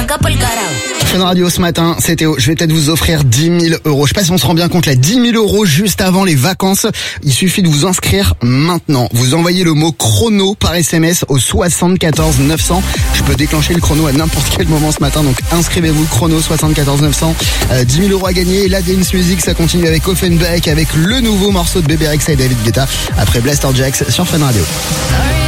acá por el carajo. Fun Radio ce matin, c'est Théo. Je vais peut-être vous offrir 10 000 euros. Je sais pas si on se rend bien compte, là, 10 000 euros juste avant les vacances. Il suffit de vous inscrire maintenant. Vous envoyez le mot chrono par SMS au 74 900. Je peux déclencher le chrono à n'importe quel moment ce matin, donc inscrivez-vous, chrono 74 900. 10 000 euros à gagner. La dance music, ça continue avec Offenbach, avec le nouveau morceau de Bébé Rexha et David Guetta, après Blaster Jacks sur Fun Radio.